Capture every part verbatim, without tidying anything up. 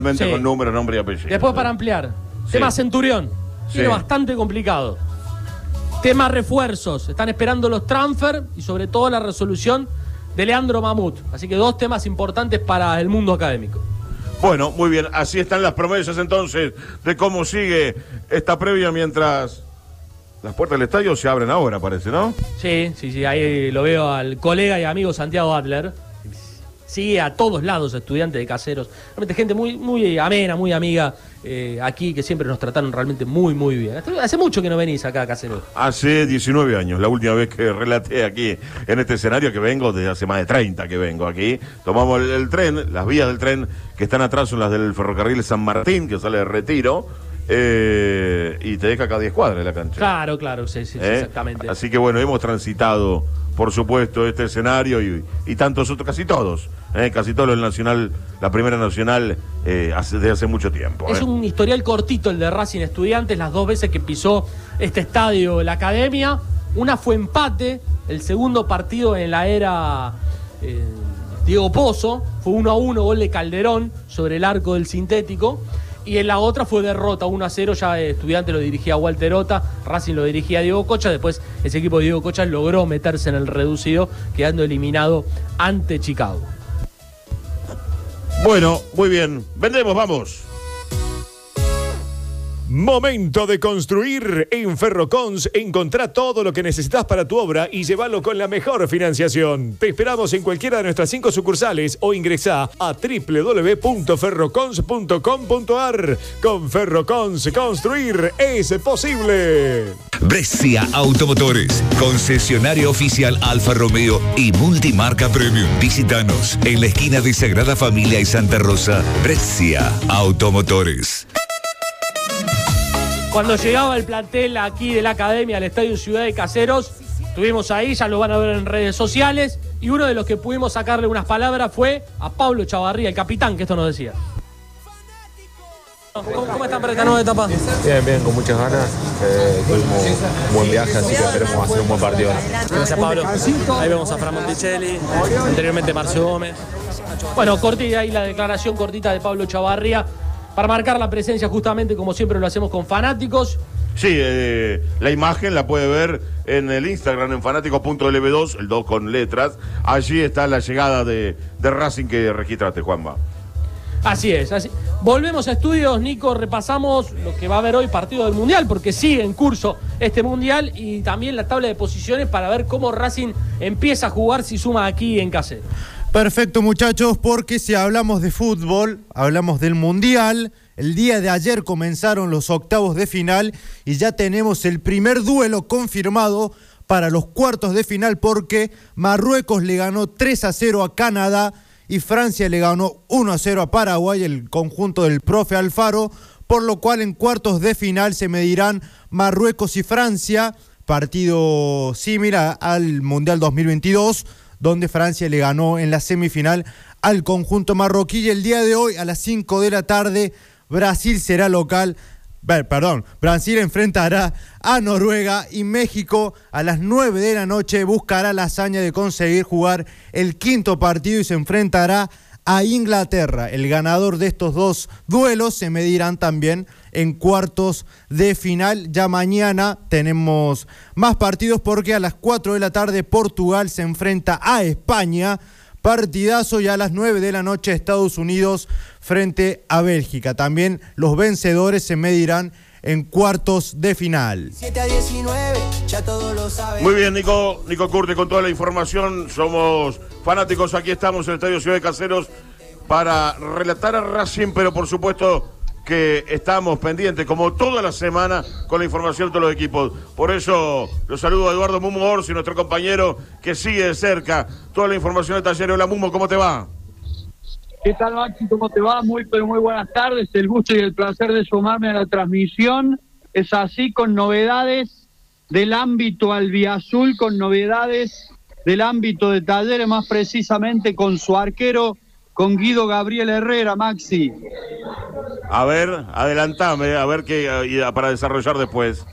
Sí. Con número, nombre y apellido. Después para ampliar. Sí. Tema Centurión. Sí. Tiene bastante complicado. Tema refuerzos. Están esperando los transfer y sobre todo la resolución de Leandro Mamut. Así que dos temas importantes para el mundo académico. Bueno, muy bien. Así están las promesas entonces de cómo sigue esta previa mientras las puertas del estadio se abren ahora, parece, ¿no? Sí, sí, sí. Ahí lo veo al colega y amigo Santiago Adler. Sigue a todos lados, estudiantes de Caseros. Realmente gente muy, muy amena, muy amiga eh, aquí, que siempre nos trataron realmente muy, muy bien. Hace mucho que no venís acá a Caseros. Hace diecinueve años, la última vez que relaté aquí en este escenario, que vengo desde hace más de treinta que vengo aquí. Tomamos el, el tren, las vías del tren que están atrás son las del ferrocarril San Martín, que sale de Retiro, eh, y te deja acá diez cuadras de la cancha. Claro, claro, sí, sí, ¿Eh? exactamente. Así que bueno, hemos transitado, por supuesto, este escenario y, y tantos otros, casi todos, ¿eh? Casi todo el Nacional, la Primera Nacional, eh, hace, de hace mucho tiempo. ¿eh? Es un historial cortito el de Racing Estudiantes, las dos veces que pisó este estadio la academia. Una fue empate, el segundo partido en la era eh, Diego Pozo, fue uno a uno, gol de Calderón sobre el arco del sintético. Y en la otra fue derrota uno a cero, ya Estudiantes lo dirigía Walter Ota, Racing lo dirigía Diego Cocha, después ese equipo de Diego Cocha logró meterse en el reducido, quedando eliminado ante Chicago. Bueno, muy bien, vendemos, vamos. Momento de construir. En Ferrocons encontrá todo lo que necesitas para tu obra y llévalo con la mejor financiación. Te esperamos en cualquiera de nuestras cinco sucursales o ingresá a doble u doble u doble u punto ferrocons punto com punto a r. Con Ferrocons, construir es posible. Brescia Automotores, concesionario oficial Alfa Romeo y multimarca Premium. Visítanos en la esquina de Sagrada Familia y Santa Rosa. Brescia Automotores. Cuando llegaba el plantel aquí de la academia al Estadio Ciudad de Caseros, estuvimos ahí, ya lo van a ver en redes sociales, y uno de los que pudimos sacarle unas palabras fue a Pablo Chavarría, el capitán, que esto nos decía. ¿Cómo, cómo están para esta nueva etapa? Bien, bien, con muchas ganas. Eh, tuvimos un buen viaje, así que esperemos hacer un buen partido. Gracias, Pablo. Ahí vemos a Fran Monticelli, anteriormente Marcio Gómez. Bueno, cortita ahí la declaración cortita de Pablo Chavarría, para marcar la presencia justamente como siempre lo hacemos con fanáticos. Sí, eh, la imagen la puede ver en el Instagram, en fanáticos punto ele ve dos, el dos con letras. Allí está la llegada de, de Racing que registraste, Juanma. Así es, así. Volvemos a estudios, Nico, repasamos lo que va a haber hoy, partido del Mundial, porque sigue en curso este Mundial, y también la tabla de posiciones para ver cómo Racing empieza a jugar si suma aquí en Caseros. Perfecto, muchachos, porque si hablamos de fútbol, hablamos del Mundial. El día de ayer comenzaron los octavos de final y ya tenemos el primer duelo confirmado para los cuartos de final, porque Marruecos le ganó tres a cero a Canadá y Francia le ganó uno a cero a Paraguay, el conjunto del profe Alfaro, por lo cual en cuartos de final se medirán Marruecos y Francia, partido similar al Mundial dos mil veintidós, donde Francia le ganó en la semifinal al conjunto marroquí. Y el día de hoy, a las cinco de la tarde, Brasil será local, perdón, Brasil enfrentará a Noruega, y México a las nueve de la noche buscará la hazaña de conseguir jugar el quinto partido y se enfrentará a Inglaterra. El ganador de estos dos duelos se medirán también en cuartos de final. Ya mañana tenemos más partidos, porque a las cuatro de la tarde Portugal se enfrenta a España, partidazo, y a las nueve de la noche Estados Unidos frente a Bélgica. También los vencedores se medirán en cuartos de final. siete a diecinueve, ya todos lo saben. Muy bien, Nico, Nico Curte con toda la información. Somos fanáticos, aquí estamos en el Estadio Ciudad de Caseros para relatar a Racing, pero por supuesto que estamos pendientes, como toda la semana, con la información de todos los equipos. Por eso los saludo a Eduardo Mumo Orsi, nuestro compañero que sigue de cerca toda la información del taller. Hola, Mumo, ¿cómo te va? ¿Qué tal, Maxi? ¿Cómo te va? Muy, pero muy buenas tardes. El gusto y el placer de sumarme a la transmisión. Es así, con novedades del ámbito albiazul, con novedades del ámbito de Talleres, más precisamente con su arquero, con Guido Gabriel Herrera, Maxi. A ver, adelantame, a ver qué, para desarrollar después.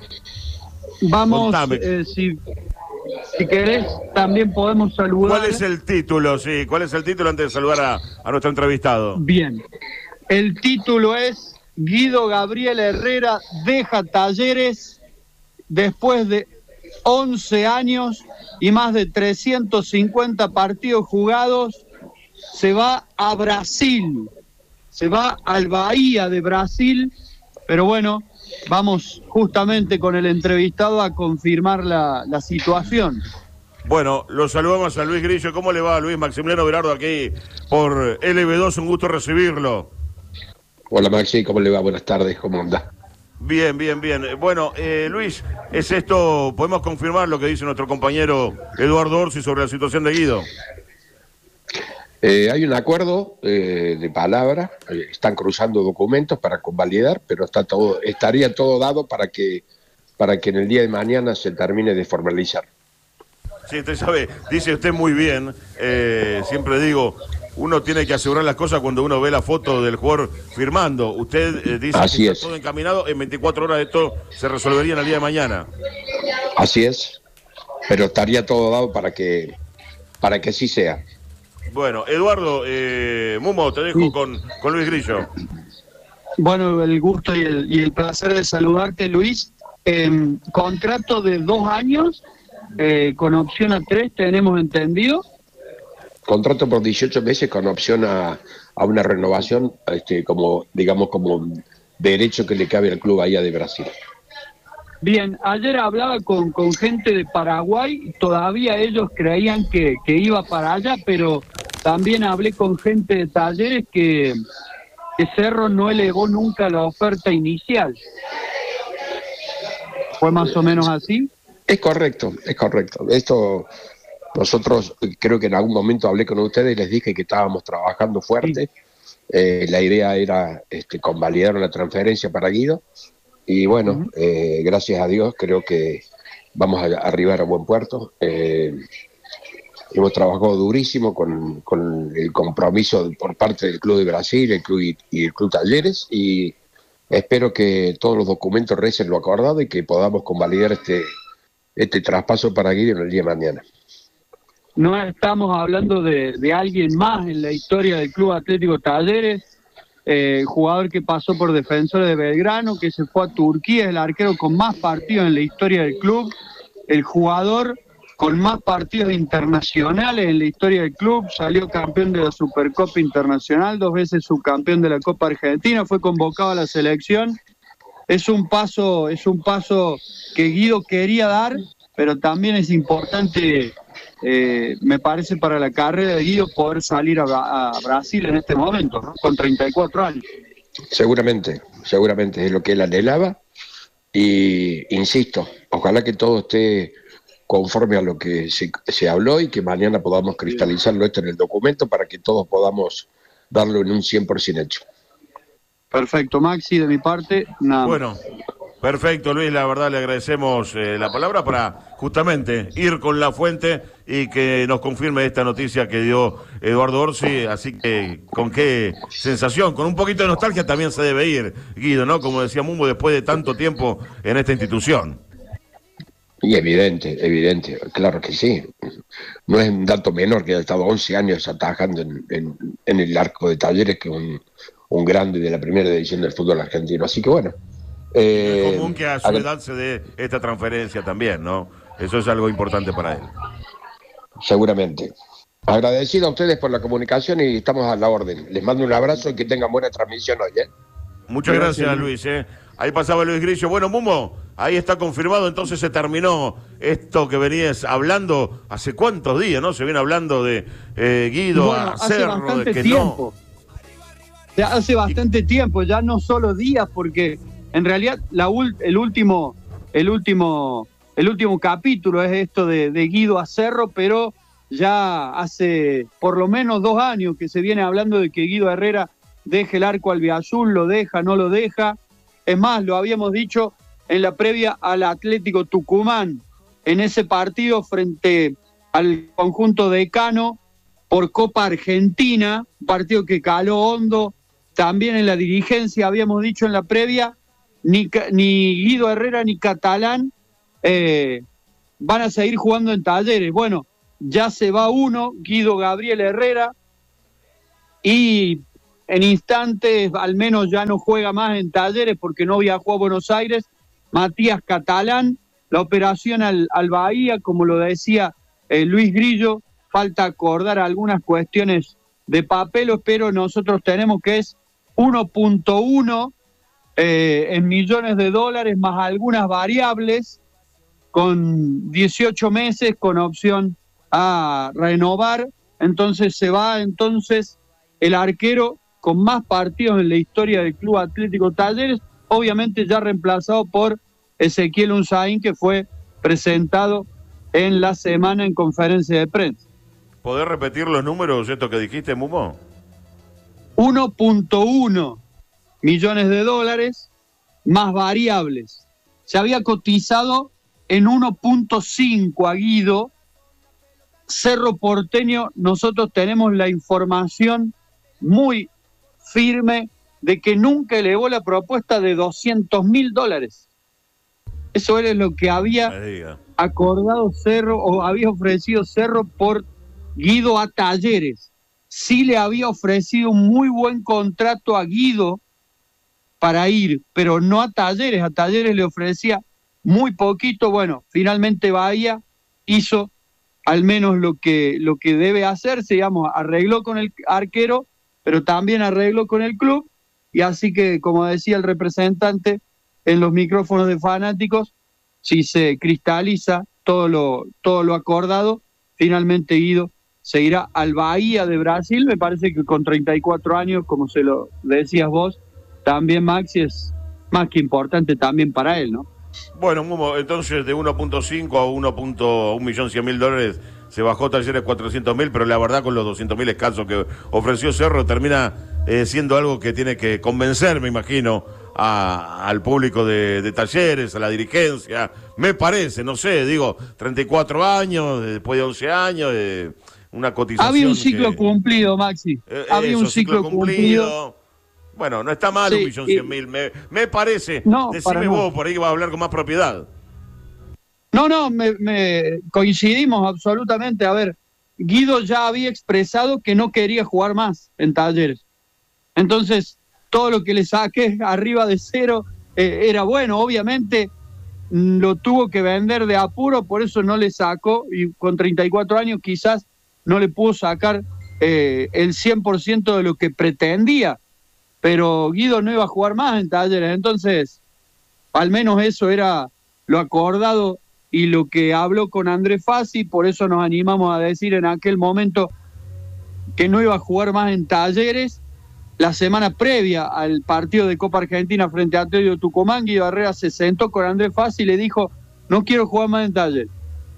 Vamos, eh, si, si querés, también podemos saludar. ¿Cuál es el título? Sí, ¿cuál es el título antes de saludar a, a nuestro entrevistado? Bien. El título es Guido Gabriel Herrera deja Talleres después de once años y más de trescientos cincuenta partidos jugados. Se va a Brasil, se va al Bahía de Brasil, pero bueno, vamos justamente con el entrevistado a confirmar la, la situación. Bueno, lo saludamos a Luis Grillo. ¿Cómo le va, Luis? Maximiliano Berardo aquí por L B dos, un gusto recibirlo. Hola Maxi, ¿cómo le va? Buenas tardes, ¿cómo anda? Bien, bien, bien. Bueno, eh, Luis, ¿es esto, podemos confirmar lo que dice nuestro compañero Eduardo Orsi sobre la situación de Guido? Eh, hay un acuerdo eh, de palabra, eh, están cruzando documentos para convalidar, pero está todo, estaría todo dado para que, para que en el día de mañana se termine de formalizar. Sí, usted sabe, dice usted muy bien, eh, siempre digo, uno tiene que asegurar las cosas cuando uno ve la foto del jugador firmando. Usted eh, dice Así que es. está todo encaminado, en veinticuatro horas esto se resolvería en el día de mañana. Así es, pero estaría todo dado para que, para que así sea. Bueno, Eduardo, eh, Mumo, te dejo sí. con, con Luis Grillo. Bueno, el gusto y el, y el placer de saludarte, Luis. Eh, contrato de dos años, eh, con opción a tres, tenemos entendido. Contrato por dieciocho meses con opción a, a una renovación, este, como digamos como derecho que le cabe al club allá de Brasil. Bien, ayer hablaba con, con gente de Paraguay, todavía ellos creían que, que iba para allá, pero también hablé con gente de Talleres que, que Cerro no elevó nunca la oferta inicial. ¿Fue más o menos así? Es correcto, es correcto. Esto, nosotros creo que en algún momento hablé con ustedes y les dije que estábamos trabajando fuerte. Sí. Eh, la idea era este, convalidar una transferencia para Guido. Y bueno, uh-huh. eh, gracias a Dios creo que vamos a arribar a buen puerto. Eh, hemos trabajado durísimo con, con el compromiso por parte del Club de Brasil, el club y, y el Club Talleres, y espero que todos los documentos recen lo acordado y que podamos convalidar este, este traspaso para Guido en el día de mañana. No estamos hablando de, de alguien más en la historia del Club Atlético Talleres. Eh, jugador que pasó por Defensor de Belgrano, que se fue a Turquía, es el arquero con más partidos en la historia del club, el jugador con más partidos internacionales en la historia del club, salió campeón de la Supercopa Internacional, dos veces subcampeón de la Copa Argentina, fue convocado a la selección. Es un paso, es un paso que Guido quería dar, pero también es importante, eh, me parece, para la carrera de Guido poder salir a, a Brasil en este momento, ¿no? Con treinta y cuatro años. Seguramente, seguramente es lo que él anhelaba y insisto, ojalá que todo esté conforme a lo que se, se habló y que mañana podamos cristalizarlo esto en el documento para que todos podamos darlo en un cien por ciento hecho. Perfecto, Maxi, de mi parte, nada. Bueno, perfecto, Luis, la verdad le agradecemos eh, la palabra para justamente ir con la fuente y que nos confirme esta noticia que dio Eduardo Orsi, así que con qué sensación, con un poquito de nostalgia también se debe ir, Guido, ¿no? Como decía Mumbo, después de tanto tiempo en esta institución. Y evidente, evidente, claro que sí. No es un dato menor que haya estado once años atajando en, en, en el arco de Talleres, que un, un grande de la primera división del fútbol argentino. Así que bueno. Eh, es común que a su edad se dé esta transferencia también, ¿no? Eso es algo importante para él. Seguramente. Agradecido a ustedes por la comunicación y estamos a la orden. Les mando un abrazo y que tengan buena transmisión hoy, ¿eh? Muchas gracias, gracias Luis. ¿eh? Ahí pasaba Luis Grillo. Bueno, Mumo, ahí está confirmado, entonces se terminó esto que venías hablando hace cuántos días, ¿no? Se viene hablando de eh, Guido, bueno, a Cerro, de que tiempo. no. Ya hace bastante y... tiempo, ya no solo días, porque en realidad la ul el último, el último, el último capítulo es esto de, de Guido a Cerro, pero ya hace por lo menos dos años que se viene hablando de que Guido Herrera deje el arco albiazul, lo deja, no lo deja. Es más, lo habíamos dicho en la previa al Atlético Tucumán, en ese partido frente al conjunto decano por Copa Argentina, un partido que caló hondo. También en la dirigencia habíamos dicho en la previa, ni, ni Guido Herrera ni Catalán eh, van a seguir jugando en Talleres. Bueno, ya se va uno, Guido Gabriel Herrera, y en instantes, al menos ya no juega más en Talleres porque no viajó a Buenos Aires, Matías Catalán. La operación al, al Bahía, como lo decía eh, Luis Grillo, falta acordar algunas cuestiones de papel, pero nosotros tenemos que es uno punto uno eh, en millones de dólares más algunas variables, con dieciocho meses, con opción a renovar. Entonces se va entonces el arquero con más partidos en la historia del Club Atlético Talleres, obviamente ya reemplazado por Ezequiel Unzaín, que fue presentado en la semana en conferencia de prensa. ¿Podés repetir los números, esto que dijiste, Mumo? uno punto uno millones de dólares más variables. Se había cotizado en uno punto cinco a Guido. Cerro Porteño, nosotros tenemos la información muy firme de que nunca elevó la propuesta de doscientos mil dólares. Eso era lo que había acordado Cerro, o había ofrecido Cerro por Guido a Talleres. Sí le había ofrecido un muy buen contrato a Guido para ir, pero no a Talleres. A Talleres le ofrecía muy poquito. Bueno, finalmente Bahía hizo al menos lo que, lo que debe hacerse, digamos, arregló con el arquero, pero también arregló con el club, y así que, como decía el representante en los micrófonos de Fanáticos, si se cristaliza todo lo, todo lo acordado, finalmente Guido se irá al Bahía de Brasil. Me parece que con treinta y cuatro años, como se lo decías vos, también Maxi es más que importante también para él, ¿no? Bueno, Mumo, entonces de uno punto cinco a uno millón cien mil dólares se bajó Talleres cuatrocientos mil, pero la verdad con los doscientos mil escasos que ofreció Cerro termina eh, siendo algo que tiene que convencer, me imagino, a, al público de, de Talleres, a la dirigencia. Me parece, no sé, digo, treinta y cuatro años, después de once años, eh, una cotización. Había un ciclo que, cumplido, Maxi. Eh, Había eso, un ciclo, ciclo cumplido. cumplido. Bueno, no está mal, sí, un millón cien mil, me, me parece. No, Decime vos, por ahí que vas a hablar con más propiedad. No, no, me, me coincidimos absolutamente. A ver, Guido ya había expresado que no quería jugar más en Talleres. Entonces, todo lo que le saqué arriba de cero eh, era bueno. Obviamente lo tuvo que vender de apuro, por eso no le sacó, y con treinta y cuatro años quizás no le pudo sacar eh, el cien por ciento de lo que pretendía. Pero Guido no iba a jugar más en Talleres, entonces al menos eso era lo acordado y lo que habló con Andrés Fassi. Por eso nos animamos a decir en aquel momento que no iba a jugar más en Talleres. La semana previa al partido de Copa Argentina frente a Atlético Tucumán, Guido Herrera se sentó con Andrés Fassi y le dijo: no quiero jugar más en Talleres.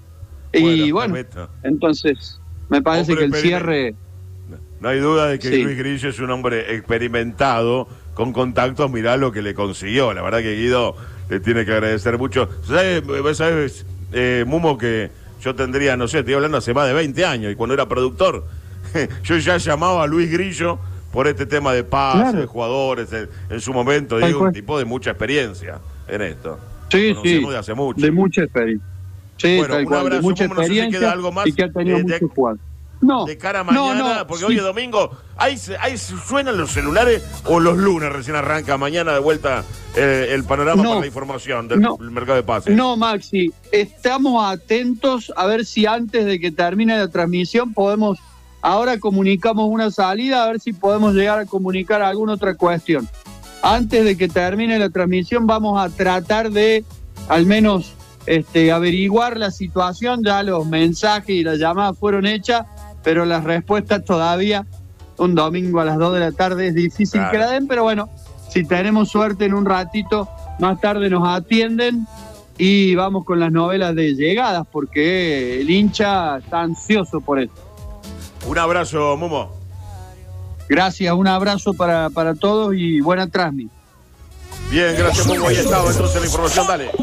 Y bueno, bueno entonces me parece hombre que el cierre... No hay duda de que sí. Luis Grillo es un hombre experimentado, con contactos. Mirá lo que le consiguió. La verdad que Guido le tiene que agradecer mucho. ¿Sabes, sabes eh, Mumo, que yo tendría, no sé, estoy hablando hace más de veinte años, y cuando era productor, yo ya llamaba a Luis Grillo por este tema de paz, claro. de jugadores, en, en su momento, digo, un tipo de mucha experiencia en esto. Sí, sí, de hace mucho. De mucha experiencia. Sí, bueno, un abrazo, de mucha Mumo, experiencia, no sé si queda algo más. Y que ha tenido eh, mucho jugador. No, de cara a mañana, no, no, sí. porque hoy es domingo, ahí, ahí suenan los celulares, o los lunes recién arranca, mañana de vuelta eh, el panorama no, para la información del no, mercado de pases. No, Maxi, estamos atentos a ver si antes de que termine la transmisión podemos, ahora comunicamos una salida, a ver si podemos llegar a comunicar alguna otra cuestión. Antes de que termine la transmisión vamos a tratar de al menos este, averiguar la situación. Ya los mensajes y las llamadas fueron hechas, pero las respuestas todavía, un domingo a las dos de la tarde, es difícil claro. que la den, pero bueno, si tenemos suerte en un ratito, más tarde nos atienden y vamos con las novelas de llegadas, porque el hincha está ansioso por esto. Un abrazo, Mumo. Gracias, un abrazo para, para todos y buena transmisión. Bien, gracias, Mumo. Ahí estaba entonces la información, dale.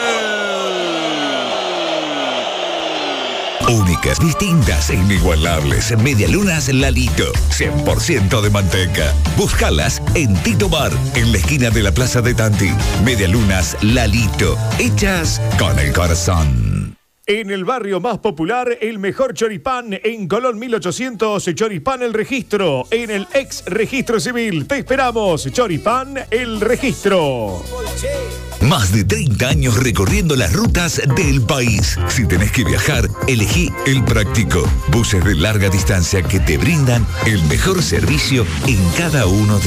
Únicas, distintas e inigualables. Medialunas Lalito, cien por ciento de manteca. Búscalas en Tito Bar, en la esquina de la Plaza de Tanti. Medialunas Lalito, hechas con el corazón. En el barrio más popular, el mejor choripán en Colón mil ochocientos, Choripán El Registro, en el ex registro civil. Te esperamos, Choripán El Registro. Más de treinta años recorriendo las rutas del país. Si tenés que viajar, elegí El Práctico. Buses de larga distancia que te brindan el mejor servicio en cada uno de